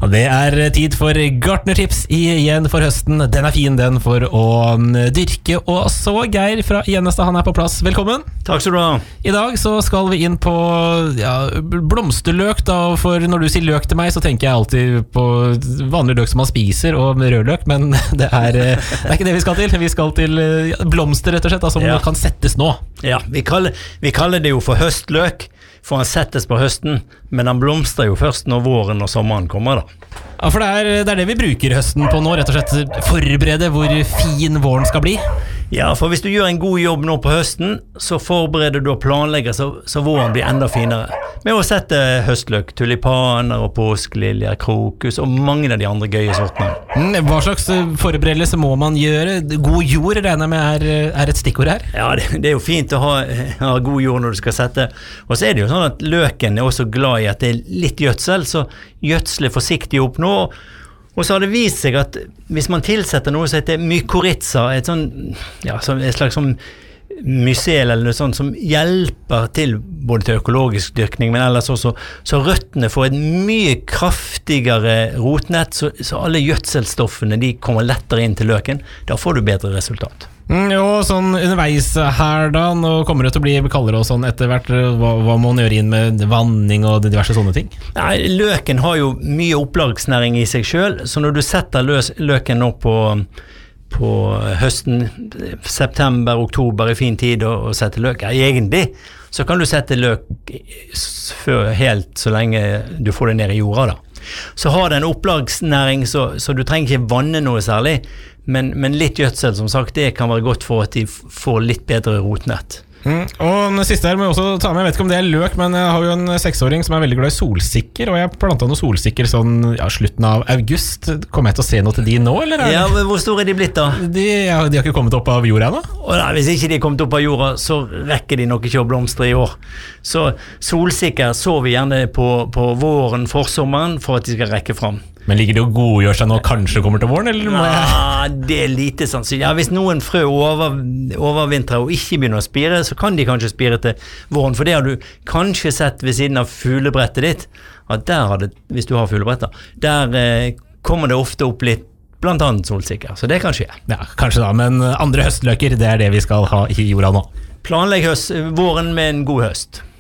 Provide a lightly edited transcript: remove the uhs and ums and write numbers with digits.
Og det tid for gartnertips igjen for høsten. Den fin den for å dyrke. Og så Geir fra Gjennestad, han på plass. Velkommen. Takk skal du ha. I dag så skal vi inn på blomsterløk da. For når du sier løk til meg, så tenker jeg alltid på vanlig løk som man spiser, og rødløk. Men det ikke det vi skal til. Vi skal til blomster rett og slett, da, som kan settes nå. Ja, vi kaller det jo for høstløk, for han settes på høsten, men han blomstrer jo først når våren og sommeren kommer da. Ja, for det det vi bruker høsten på nå, rett og slett forberede hvor fin våren skal bli. Ja, for hvis du gjør en god jobb nå på høsten, så forbereder du og planlegger så våren blir enda finere. Med å sette høstløk, tulipaner og påskeliljer, krokus og mange av de andre gøye sortene. Hva slags forberedelse må man gjøre? God jord regner jeg med et stikkord her? Ja, det jo fint å ha god jord når du skal sette. Og så det jo sånn at løken også glad i at det litt gjødsel, så gjødsle forsiktig opp nå. Og så har det vist seg at hvis man tilsetter noe som heter mykorrhiza, et slags sånn mycel eller noe sånt som hjelper til både til økologisk dyrkning, men ellers også så røttene får et mye kraftigere rotnett, så alle gjødselstoffene de kommer lettere inn til løken. Da får du bedre resultat. Jo, sånn underveis her da, nå kommer det til å bli kaldere og sånn etter hvert, hva må man gjøre inn med vanning og diverse sånne ting? Nei, løken har jo mye opplagsnæring i seg selv, så når du setter løken nå på høsten, september, oktober i fin tid å sette løk, egentlig så kan du sette løk helt så lenge du får det ned i jorda da. Så har det en opplagsnæring, så du trenger ikke vanne noe særlig, men litt gjødsel som sagt, det kan være godt for at de får litt bedre rotnett. Og den siste her må jeg også ta med, jeg vet ikke om det løk, men jeg har jo en 6-åring som veldig glad i solsikker, og jeg plantet noe solsikker sånn slutten av august. Kommer jeg til å se noe til de nå, eller? Ja, men hvor store de blitt da? De har ikke kommet opp av jorda ennå? Nei, hvis ikke de har kommet opp av jorda, så rekker de nok ikke å blomstre i år. Så solsikker så vi gjerne på våren, forsommeren, for at de skal rekke frem. Men ligger det å godgjøre seg nå kanskje kommer til våren, eller? Nei, det lite sannsynlig. Ja, hvis noen frø overvintrer og ikke begynner å spire, så kan de kanskje spire til våren, for det har du kanskje sett ved siden av fuglebrettet ditt, at hvis du har fuglebretter, der kommer det ofte opp litt, blant annet solsikker, så det kan skje. Ja, kanskje da, men andre høstløker, det det vi skal ha i jorda nå. Planlegg våren med en god høst.